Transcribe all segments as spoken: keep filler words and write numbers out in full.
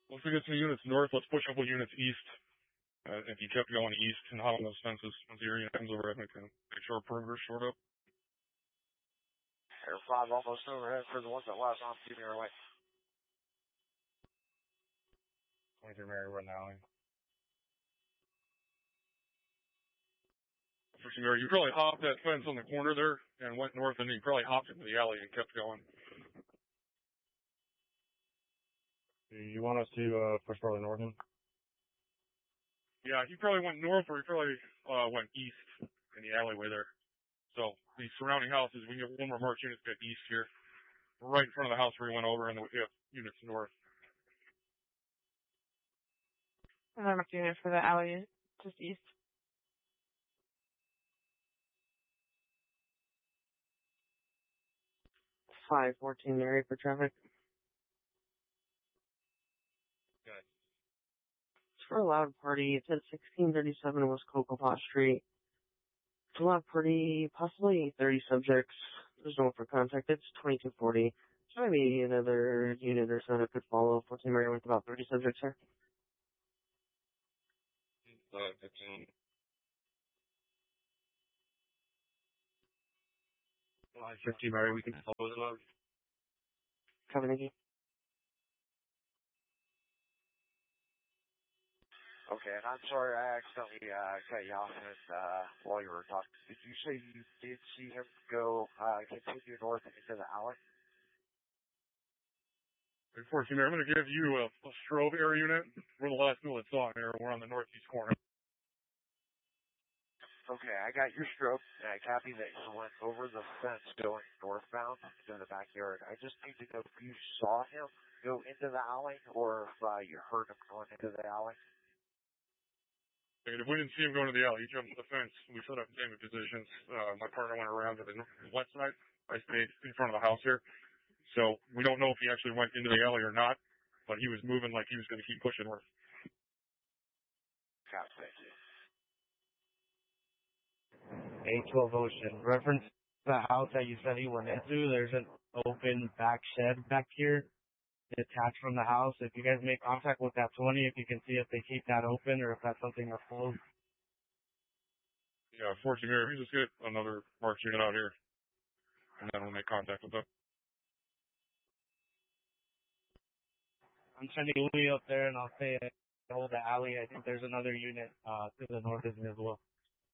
Once we get some units north, let's push a couple units east. Uh, if you kept going east and hop on those fences, once your unit comes over, I can make sure our perimeter's short up. Air five almost overhead for the ones that last on keeping her away. twenty-three Mary, we're in the alley. twenty-three Mary, you probably hopped that fence on the corner there and went north, and you probably hopped into the alley and kept going. You want us to uh, push further north? In? Yeah, he probably went north, or he probably uh, went east in the alleyway there. So the surrounding houses, we have one more March unit get east here. We're right in front of the house where he went over, and then we have units north. Another unit for the alley just east. five fourteen Mary for traffic. Good. It's for a loud party. It's at sixteen thirty-seven West Cocoa Pot Street. It's a loud party, possibly thirty subjects. There's no one for contact. It's twenty-two forty. So maybe another unit or so that could follow. fourteen Mary with about thirty subjects here. Uh, fifteen. five fifty Mary, we can follow the load. Copy, thank you. Okay, and I'm sorry I accidentally uh, cut you off and, uh, while you were talking. Did you say you did see him go uh, continue north into the alley? Unfortunately, I'm going to give you a, a strobe air unit. We're the last people that saw him here. We're on the northeast corner. Okay, I got your strobe, and I copy that you went over the fence going northbound into the backyard. I just need to know if you saw him go into the alley or if uh, you heard him going into the alley. And if we didn't see him going to the alley, he jumped to the fence. We set up in positions. Uh, my partner went around to the west side. I stayed in front of the house here. So we don't know if he actually went into the alley or not, but he was moving like he was going to keep pushing north. God, thank you. eight twelve Ocean. Reference the house that you said he went into. There's an open back shed back here, detached from the house. If you guys make contact with that twenty, if you can see if they keep that open or if that's something that's closed. Yeah, fortunately, here, we just get another March unit out here, and then we'll make contact with them. I'm sending Louis up there, and I'll say hold the alley. I think there's another unit uh, to the north of me as well.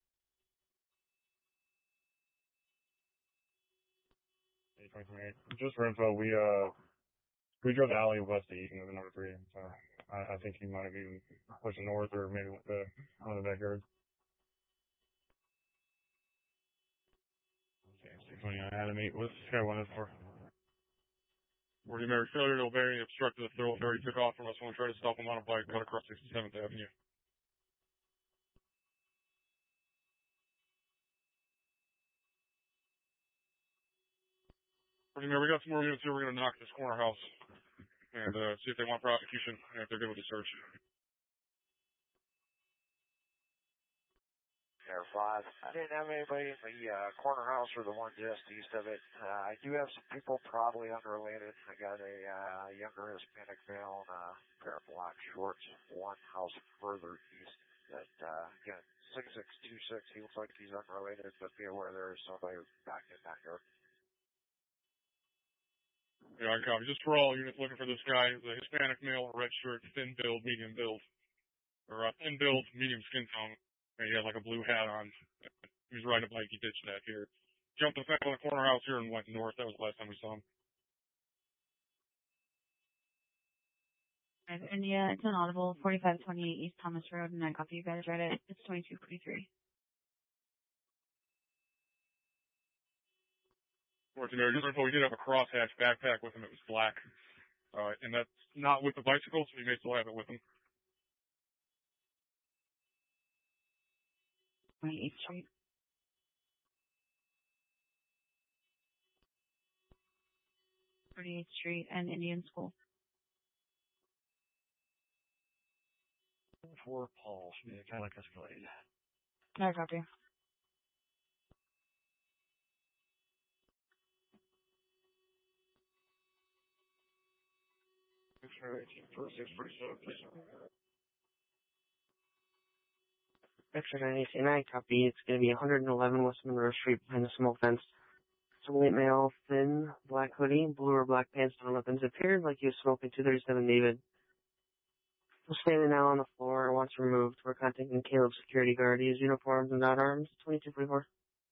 Just for info, we uh we drove the alley west to east into the number three, so I, I think he might have even pushed north or maybe went to one of the backyards. Okay, six twenty-nine Animate. What's this guy wanted for? Forty Mary failure to obey obstructed the thoroughfare. He took off from us when we tried to stop him on a bike, cut across sixty-seventh Avenue. Forty Mary, we got some more units here. We're going to knock this corner house and uh, see if they want prosecution and if they're good with the search. Air five. I didn't have anybody in the uh, corner house or the one just east of it. Uh, I do have some people probably unrelated. I got a uh, younger Hispanic male and a pair of black shorts. One house further east that, uh, again, six six two six. He looks like he's unrelated, but be aware there is somebody back in that yard. Yeah, I copy. Just for all units looking for this guy, the Hispanic male, red shirt, thin build, medium build. Or uh, thin build, medium skin tone. And he had like a blue hat on. He was riding a bike. He ditched that here. Jumped the fence on the corner house here and went north. That was the last time we saw him. And yeah, it's an audible, forty-five twenty-eight East Thomas Road, and I copy you guys read it. It's twenty-two forty-three. Fortunately, just info, we did have a crosshatch backpack with him. It was black. Uh, and that's not with the bicycle, so we may still have it with him. twenty-eighth Street. thirty-eighth Street and Indian School. For Paul, should be kind of like Escalade. No, copy. eighteen forty-six forty-seven, please. Extra nine eighty-nine, copy. It's going to be one eleven West Monroe Street behind the small fence. Some late male, thin, black hoodie, blue or black pants, no weapons. Appeared like he was smoking two thirty-seven David. Was standing now on the floor, once removed. We're contacting Caleb's security guard. He has uniforms and not arms. twenty-two forty-four.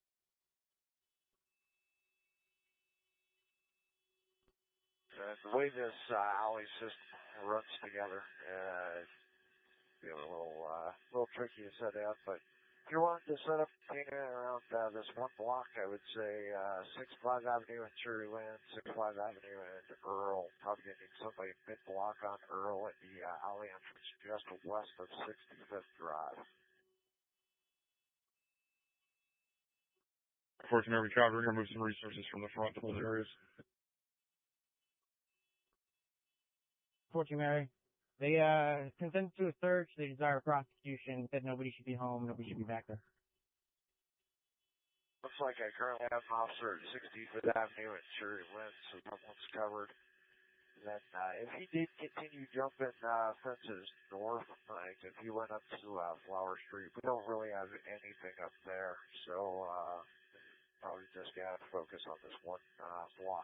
Uh, the way this uh, alley system runs together, uh, it's a little, uh, little tricky to set up, but if you're wanting to set up data around uh, this one block, I would say uh, six five Avenue and Cherry Land, six five Avenue and Earl. Probably going to need somebody mid-block on Earl at the uh, alley entrance just west of sixty-fifth Drive. Unfortunately, Cobb, we're going to move some resources from the front to those areas. Fortune Mary. They uh consented to a search. They desire prosecution. Said nobody should be home. Nobody should be back there. Looks like I currently have an officer at sixty-fifth Avenue and Cherry Land, so that one's covered. And then uh, if he did continue jumping uh, fences north, like if he went up to uh, Flower Street, we don't really have anything up there, so uh, probably just got to focus on this one uh, block.